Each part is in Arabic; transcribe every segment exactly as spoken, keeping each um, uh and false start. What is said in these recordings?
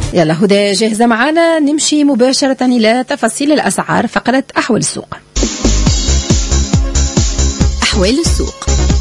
يلا هدى جاهزة معنا، نمشي مباشرة إلى تفاصيل الأسعار. فقرة أحوال السوق. أحوال السوق.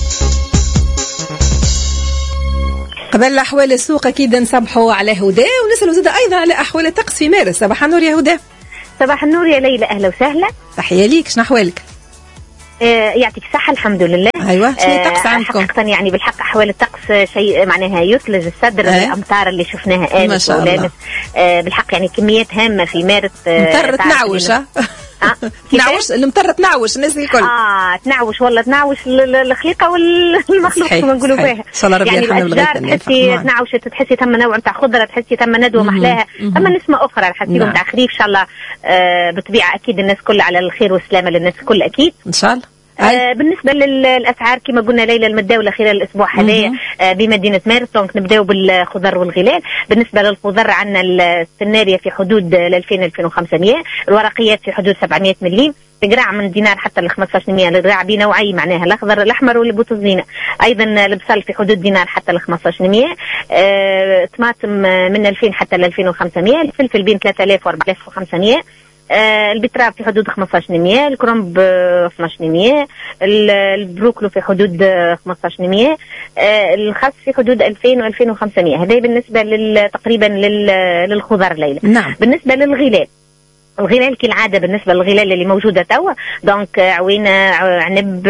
قبل أحوال السوق أكيد نصبحوا على هدى ونسألوا زاد أيضا على أحوال الطقس في مارس. صباح النور يا هدى. صباح النور يا ليلى، أهلا وسهلا. تحية ليك، شنو أحوالك؟ آه يعطيك الصحة، الحمد لله. أيوة، شنو الطقس آه عندكم؟ حقيقة يعني بالحق أحوال الطقس شيء معناها يثلج الصدر. آه. الأمطار اللي شفناها آمس ما شاء الله. آه بالحق يعني كميات هامة في مارس. مطر تنعوش ها؟ تنعوش المطر تنعوش الناس الكل. اه تنعوش والله، تنعوش الخليقة والمخلوق كما نقولوا فيها. يعني الأشجار تحسي تنعوش، تحسي ثم نوع نتاع خضرة، تحسي ثم ندوة محلاها، ثم نسمة أخرى الحسيبة نتاع خريف إن شاء الله. آه بطبيعة أكيد الناس كل على الخير والسلامة للناس الكل أكيد إن شاء الله. آه بالنسبة للأسعار كما قلنا ليلى المتداولة خلال الأسبوع هذايا آه بمدينة مارس. دونك نبداو بالخضر والغلال. بالنسبة للخضر عندنا السنارية في حدود ألفين ألفين وخمسمائة، الورقيات في حدود سبعمائة مليم، القراع من دينار حتى ل خمسة عشر مية، القراع بنوعي معناها الأخضر الأحمر والبوتزينة. أيضا البصل في حدود دينار حتى ل خمسة عشر مية، آه طماطم من ألفين حتى ل ألفين وخمسمائة، الفلفل بين ثلاثة آلاف و أربعة آلاف وخمسمائة، آه البتراب في حدود خمسة عشر مية، الكرنب اثني عشر مية، البروكلو في حدود خمسة عشر مية، آه الخس في حدود ألفين و ألفين وخمسمائة. هذا بالنسبة لل تقريبا للخضر ليلى. نعم. بالنسبة للغلال، الغلال كالعادة بالنسبة للغلال اللي موجودة توا دونك عوينة، عنب،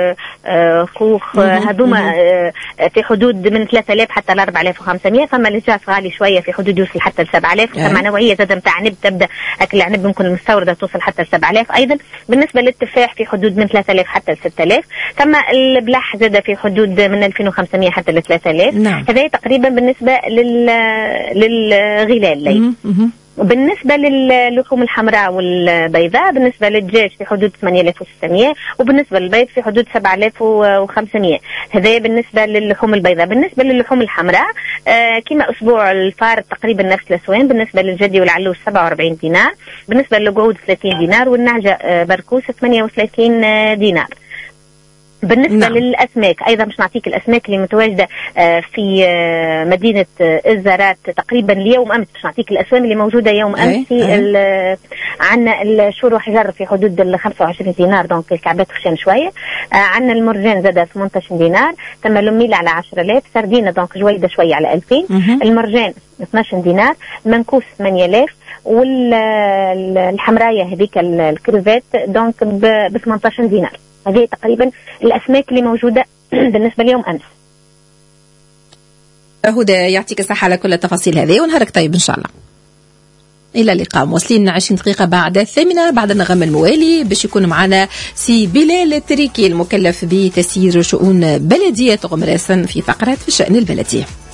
خوخ، هذوما في حدود من ثلاثة آلاف حتى ل أربعة آلاف وخمسمائة. فما الجاف غالي شوية في حدود يوصل حتى ل سبعة آلاف. فما نوعية زاد نتاع عنب تبدا أكل عنب ممكن المستوردة توصل حتى ل سبعة آلاف. أيضا بالنسبة للتفاح في حدود من ثلاثة آلاف حتى ل ستة آلاف. ثم البلح زاد في حدود من ألفين وخمسمائة حتى ل ثلاثة آلاف. نعم. هذا تقريبا بالنسبة لل للغلال لي. بالنسبة للحوم الحمراء والبيضاء، بالنسبة للدجاج في حدود ثمانية آلاف وستمائة، وبالنسبة للبيض في حدود سبعة آلاف وخمسمائة. هذا بالنسبة للحوم البيضاء. بالنسبة للحوم الحمراء آه كما أسبوع الفار تقريبا نفس الأسوان. بالنسبة للجدي والعلوش سبعة وأربعين دينار، بالنسبة للقعود ثلاثين دينار، والنعجة آه بركوس ثمانية وثلاثين دينار. بالنسبة نعم. للأسماك أيضا مش نعطيك الأسماك اللي متواجدة في مدينة الزارات تقريبا اليوم أمس، مش نعطيك الأسوام اللي موجودة يوم أمس. في عندنا الشور وحجر في حدود ال خمسة وعشرين دينار، دونك الكعبات خشن شوية. عندنا المرجان زاد ثمانية عشر دينار، ثم اللميل على عشرة آلاف، سردينة دونك جويدة شوية على ألفين، المرجان اثني عشر دينار، المنكوس ثمانية آلاف، والحمراية هذيك الكريفات دونك ب ثمانية عشر دينار. هذه تقريبا الأسماك اللي موجودة بالنسبة ليوم أمس. هدى يعطيك الصحة على كل التفاصيل هذه، ونهارك طيب إن شاء الله. إلى اللقاء. موصلين عشرين دقيقة بعد الثامنة بعد النغم الموالي باش يكون معنا سي بلال التريكي المكلف بتسيير شؤون بلدية غمراسن في فقرة في الشأن البلدي.